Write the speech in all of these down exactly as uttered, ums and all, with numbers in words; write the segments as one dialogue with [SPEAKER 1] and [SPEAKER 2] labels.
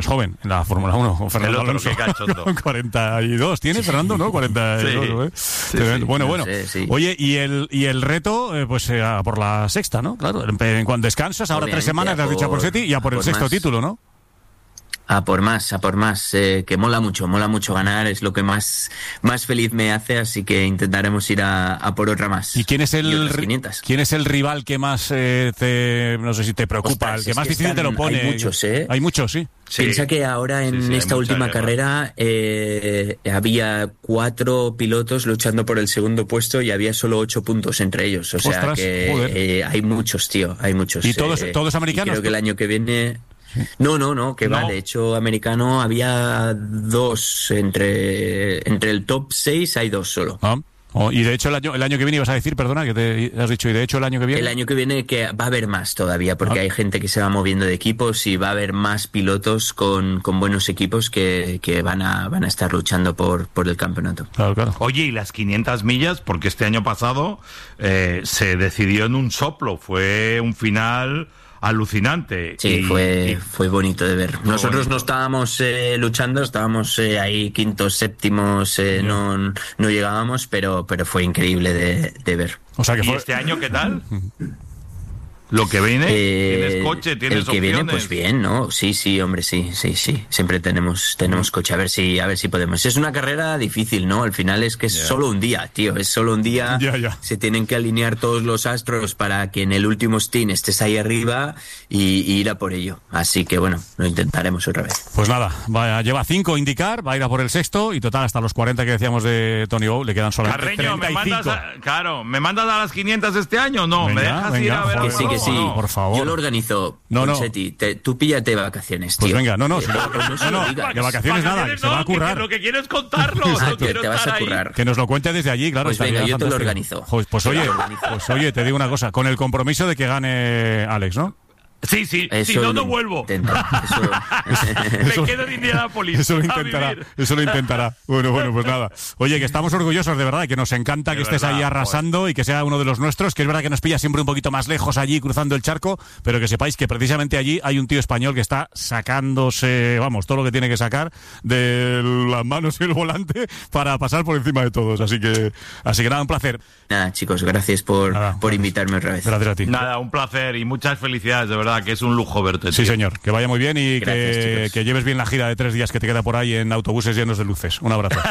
[SPEAKER 1] joven en la Fórmula uno. Fernando
[SPEAKER 2] el otro,
[SPEAKER 1] Alonso.
[SPEAKER 2] qué cachondo.
[SPEAKER 1] cuarenta y dos tiene, sí. Fernando, ¿no? cuarenta y dos, sí. ¿eh?
[SPEAKER 2] Sí,
[SPEAKER 1] sí. Bueno,
[SPEAKER 2] no
[SPEAKER 1] bueno.
[SPEAKER 2] sé, sí.
[SPEAKER 1] Oye, y el y el reto, eh, pues eh, por la sexta, ¿no? Claro, en, en cuando descansas, ahora
[SPEAKER 3] Obviamente,
[SPEAKER 1] tres semanas, le has dicho a Ponseti, y a por, por el sexto más. título, ¿no?
[SPEAKER 3] A por más, a por más, eh, que mola mucho, mola mucho ganar, es lo que más, más feliz me hace, así que intentaremos ir a, a por otra más.
[SPEAKER 1] ¿Y quién es el quién es el rival que más eh, te, no sé si te preocupa, Ostras, el que más que difícil están, te lo pone?
[SPEAKER 3] Hay muchos, ¿eh?
[SPEAKER 1] Hay muchos, sí.
[SPEAKER 3] Sí. Piensa que ahora en sí, sí, esta última guerra. carrera eh, había cuatro pilotos luchando por el segundo puesto y había solo ocho puntos entre ellos, o sea Ostras, que eh, hay muchos, tío, hay muchos.
[SPEAKER 1] ¿Y todos,
[SPEAKER 3] eh,
[SPEAKER 1] todos americanos?
[SPEAKER 3] Creo que el año que viene... No, no, no, que no. va, de hecho, americano había dos, entre, entre el top seis hay dos solo.
[SPEAKER 1] Ah. Oh, y de hecho el año, el año que viene ibas a decir, perdona, que te has dicho, y de hecho el año que viene...
[SPEAKER 3] El año que viene que va a haber más todavía, porque ah. hay gente que se va moviendo de equipos y va a haber más pilotos con, con buenos equipos que, que van a van a estar luchando por, por el campeonato.
[SPEAKER 1] Claro, claro.
[SPEAKER 2] Oye, y las quinientas millas, porque este año pasado eh, se decidió en un soplo, fue un final... alucinante.
[SPEAKER 3] Sí, y, fue, y, fue bonito de ver. Nosotros bonito. no estábamos eh, luchando, estábamos eh, ahí quintos, séptimos, eh, no. No, no llegábamos, pero, pero fue increíble de, de ver.
[SPEAKER 2] O sea que fue... ¿Y este año qué tal? Lo que viene, eh, tienes coche, tienes
[SPEAKER 3] el que
[SPEAKER 2] opciones.
[SPEAKER 3] viene, pues bien, ¿no? Sí, sí, hombre, sí, sí, sí. Siempre tenemos, tenemos coche. A ver si, a ver si podemos. Es una carrera difícil, ¿no? Al final es que es yeah. solo un día, tío. Es solo un día.
[SPEAKER 1] Yeah, yeah.
[SPEAKER 3] Se tienen que alinear todos los astros para que en el último stint estés ahí arriba y, y ir a por ello. Así que bueno, lo intentaremos otra vez.
[SPEAKER 1] Pues nada, va, lleva cinco indicar, va a ir a por el sexto y total hasta los cuarenta que decíamos de Tony Bow le quedan solamente
[SPEAKER 2] Carreño,
[SPEAKER 1] treinta y cinco.
[SPEAKER 2] ¿me mandas a, claro, ¿me mandas a las quinientas este año? No,
[SPEAKER 1] venga,
[SPEAKER 2] ¿me dejas
[SPEAKER 1] venga,
[SPEAKER 2] ir a ver
[SPEAKER 3] que
[SPEAKER 2] a
[SPEAKER 3] sí, que sí,
[SPEAKER 1] no, por favor.
[SPEAKER 3] Yo lo organizo,
[SPEAKER 1] no, no.
[SPEAKER 3] Ponchetti, te, tú píllate vacaciones, tío.
[SPEAKER 1] Pues venga, no, no,
[SPEAKER 3] eh,
[SPEAKER 1] no, no, no, no de vacaciones nada, que se va a currar.
[SPEAKER 2] Que, que lo que quiero es contarlo,
[SPEAKER 3] ah,
[SPEAKER 2] no
[SPEAKER 3] que
[SPEAKER 2] quiero
[SPEAKER 3] te vas
[SPEAKER 2] estar
[SPEAKER 3] a currar.
[SPEAKER 2] Ahí.
[SPEAKER 1] Que nos lo cuente desde allí, claro.
[SPEAKER 3] Pues venga, yo
[SPEAKER 1] fantástico.
[SPEAKER 3] te lo organizo.
[SPEAKER 1] Pues, pues oye, pues oye, te digo una cosa, con el compromiso de que gane Alex, ¿no?
[SPEAKER 2] Sí, sí,
[SPEAKER 3] eso
[SPEAKER 2] si no, no vuelvo.
[SPEAKER 3] Intenta,
[SPEAKER 2] eso, Me quedo en Indianápolis.
[SPEAKER 1] Eso lo intentará, eso lo intentará. Bueno, bueno, pues nada. Oye, que estamos orgullosos de verdad, que nos encanta de que estés verdad, ahí arrasando joder. Y que sea uno de los nuestros, que es verdad que nos pilla siempre un poquito más lejos allí, cruzando el charco, pero que sepáis que precisamente allí hay un tío español que está sacándose, vamos, todo lo que tiene que sacar de las manos y el volante para pasar por encima de todos. Así que, así que nada, un placer.
[SPEAKER 3] Nada, chicos, gracias por, nada, por invitarme otra vez.
[SPEAKER 1] Gracias a ti.
[SPEAKER 2] Nada, un placer y muchas felicidades, de verdad, que es un lujo verte.
[SPEAKER 1] Sí,
[SPEAKER 2] tío.
[SPEAKER 1] señor, que vaya muy bien y
[SPEAKER 3] gracias,
[SPEAKER 1] que, que lleves bien la gira de tres días que te queda por ahí en autobuses llenos de luces. Un abrazo.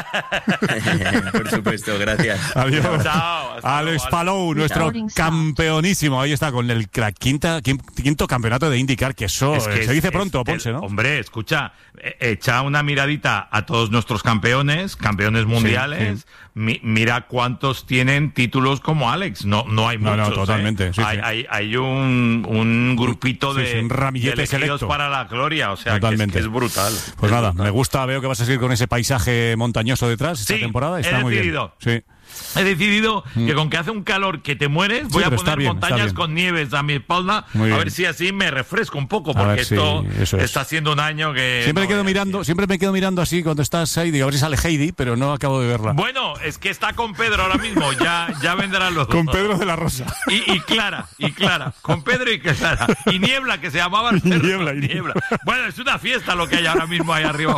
[SPEAKER 3] Por supuesto, gracias.
[SPEAKER 1] Adiós.
[SPEAKER 2] Chao,
[SPEAKER 1] Alex Palou, nuestro campeonísimo. Ahí está, con el la quinta, quinto campeonato de IndyCar, que eso es que se dice es, pronto, es, Ponce, ¿no?
[SPEAKER 2] Hombre, escucha, echa una miradita a todos nuestros campeones, campeones mundiales. Sí, sí. Mi, mira cuántos tienen títulos como Alex. No, no hay muchos.
[SPEAKER 1] No, no, totalmente.
[SPEAKER 2] ¿eh?
[SPEAKER 1] Sí,
[SPEAKER 2] hay,
[SPEAKER 1] sí.
[SPEAKER 2] hay, hay un, un grupito de,
[SPEAKER 1] sí, sí, un ramillete
[SPEAKER 2] de
[SPEAKER 1] selecto
[SPEAKER 2] para la gloria. O sea,
[SPEAKER 1] totalmente.
[SPEAKER 2] Que es, que es brutal.
[SPEAKER 1] Pues
[SPEAKER 2] es
[SPEAKER 1] nada,
[SPEAKER 2] brutal.
[SPEAKER 1] me gusta, veo que vas a seguir con ese paisaje montañoso detrás esta
[SPEAKER 2] sí,
[SPEAKER 1] temporada. Está
[SPEAKER 2] he
[SPEAKER 1] muy
[SPEAKER 2] decidido.
[SPEAKER 1] bien. Sí.
[SPEAKER 2] He decidido mm. que con que hace un calor que te mueres, voy
[SPEAKER 1] sí,
[SPEAKER 2] a poner
[SPEAKER 1] bien,
[SPEAKER 2] montañas con nieves a mi espalda, muy a ver si así me refresco un poco, porque esto sí, está siendo un año que...
[SPEAKER 1] Siempre,
[SPEAKER 2] no
[SPEAKER 1] me quedo mirando, siempre me quedo mirando así cuando estás ahí, digo, a ver si sale Heidi, pero no acabo de verla.
[SPEAKER 2] Bueno, es que está con Pedro ahora mismo, ya, ya vendrá los
[SPEAKER 1] Con Pedro de la Rosa.
[SPEAKER 2] Y, y Clara, y Clara, con Pedro y Clara. Y Niebla, que se llamaba el perro,
[SPEAKER 1] Niebla, y
[SPEAKER 2] Niebla. Bueno, es una fiesta lo que hay ahora mismo ahí arriba.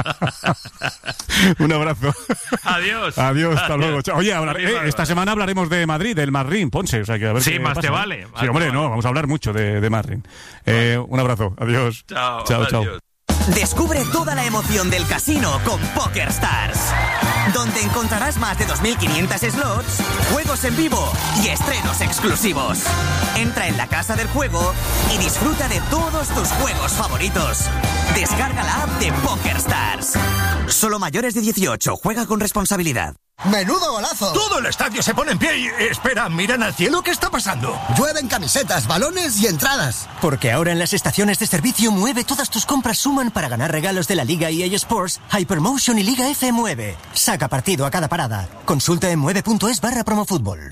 [SPEAKER 1] Un abrazo.
[SPEAKER 2] Adiós.
[SPEAKER 1] Adiós, hasta Adiós. luego. Oye, hablar, eh, esta semana hablaremos de Madrid, del Madrid, Ponce. O sea, que a ver
[SPEAKER 2] sí,
[SPEAKER 1] qué
[SPEAKER 2] más
[SPEAKER 1] pasa,
[SPEAKER 2] te
[SPEAKER 1] ¿no?
[SPEAKER 2] vale.
[SPEAKER 1] Sí, hombre, no, vamos a hablar mucho de, de Madrid. Eh, un abrazo. Adiós.
[SPEAKER 2] Chao.
[SPEAKER 1] Chao,
[SPEAKER 2] adiós.
[SPEAKER 1] chao.
[SPEAKER 4] Descubre toda la emoción del casino con PokerStars, donde encontrarás más de dos mil quinientos slots, juegos en vivo y estrenos exclusivos. Entra en la casa del juego y disfruta de todos tus juegos favoritos. Descarga la app de PokerStars. Solo mayores de dieciocho. Juega con responsabilidad.
[SPEAKER 5] ¡Menudo golazo!
[SPEAKER 6] Todo el estadio se pone en pie y... Espera, ¿miran al cielo? ¿Qué está pasando?
[SPEAKER 5] Llueven camisetas, balones y entradas.
[SPEAKER 4] Porque ahora en las estaciones de servicio Mueve todas tus compras suman para ganar regalos de la Liga E A Sports, Hypermotion y Liga F Mueve. Saca partido a cada parada. Consulta en mueve.es barra promofútbol.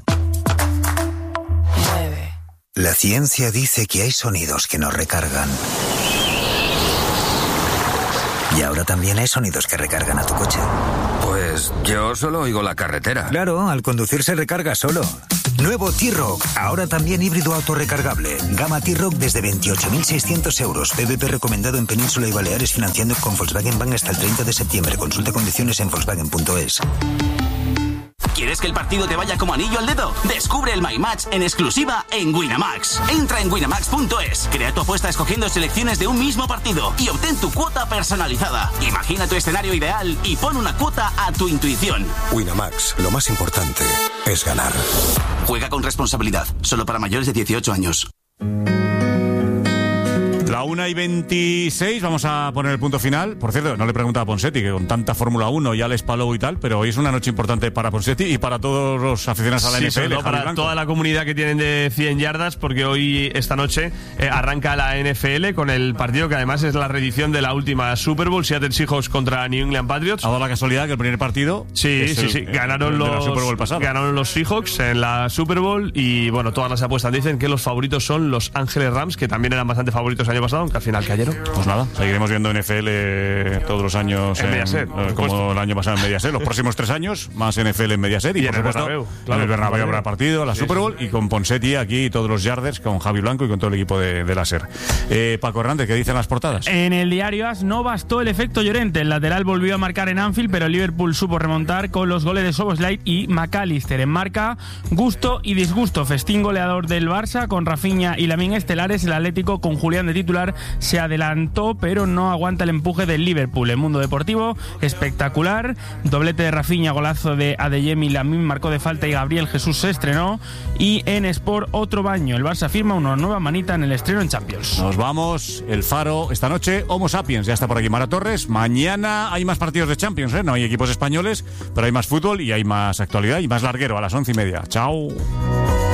[SPEAKER 7] La ciencia dice que hay sonidos que nos recargan. Y ahora también hay sonidos que recargan a tu coche. Pues yo solo oigo la carretera.
[SPEAKER 5] Claro, al conducir se recarga solo. Nuevo T-Rock, ahora también híbrido autorrecargable. Gama T-Rock desde veintiocho mil seiscientos euros. P V P recomendado en Península y Baleares, financiando con Volkswagen Bank hasta el treinta de septiembre. Consulta condiciones en volkswagen punto es.
[SPEAKER 4] ¿Quieres que el partido te vaya como anillo al dedo? Descubre el My Match en exclusiva en Winamax. Entra en winamax punto es, crea tu apuesta escogiendo selecciones de un mismo partido y obtén tu cuota personalizada. Imagina tu escenario ideal y pon una cuota a tu intuición.
[SPEAKER 7] Winamax, lo más importante es ganar.
[SPEAKER 4] Juega con responsabilidad, solo para mayores de dieciocho años.
[SPEAKER 1] La una y veintiséis, vamos a poner el punto final. Por cierto, no le preguntaba a Ponseti, que con tanta Fórmula uno ya les Palou y tal, pero hoy es una noche importante para Ponseti y para todos los aficionados a la
[SPEAKER 8] sí,
[SPEAKER 1] N F L.
[SPEAKER 8] Sí, para
[SPEAKER 1] Blanco.
[SPEAKER 8] Toda la comunidad que tienen de cien yardas, porque hoy, esta noche, eh, arranca la N F L con el partido que además es la reedición de la última Super Bowl, Seattle Seahawks contra New England Patriots.
[SPEAKER 1] Ha dado la casualidad que el primer partido
[SPEAKER 8] Sí, sí,
[SPEAKER 1] el,
[SPEAKER 8] sí, ganaron
[SPEAKER 1] el, el
[SPEAKER 8] los,
[SPEAKER 1] Super Bowl pasado.
[SPEAKER 8] ganaron los Seahawks en la Super Bowl y, bueno, todas las apuestas dicen que los favoritos son los Ángeles Rams, que también eran bastante favoritos el año pasado, aunque al final cayeron.
[SPEAKER 1] Pues nada, seguiremos viendo N F L todos los años
[SPEAKER 8] en, en Mediaset,
[SPEAKER 1] eh, como el año pasado en Mediaset. Los próximos tres años, más N F L en Mediaset y, y por supuesto
[SPEAKER 8] Bernabéu, claro,
[SPEAKER 1] en el Bernabéu habrá partido, la sí, Super Bowl sí. Y con Ponseti aquí todos los Yarders, con Javi Blanco y con todo el equipo de, de la SER. Eh, Paco Hernández, ¿qué dicen las portadas?
[SPEAKER 9] En el diario As no bastó el efecto Llorente. El lateral volvió a marcar en Anfield, pero Liverpool supo remontar con los goles de Szoboszlai y McAllister. En marca, gusto y disgusto. Festín goleador del Barça con Rafinha y Lamine estelares. El Atlético con Julián de titular se adelantó, pero no aguanta el empuje del Liverpool. El Mundo Deportivo, espectacular. Doblete de Rafinha, golazo de Adeyemi, Lamine marcó de falta y Gabriel Jesús se estrenó. Y en Sport, otro baño. El Barça firma una nueva manita en el estreno en Champions.
[SPEAKER 1] Nos vamos, el Faro, esta noche, Homo Sapiens, ya está por aquí Mara Torres. Mañana hay más partidos de Champions, ¿eh? No hay equipos españoles, pero hay más fútbol y hay más actualidad y más larguero a las once y media. Chao.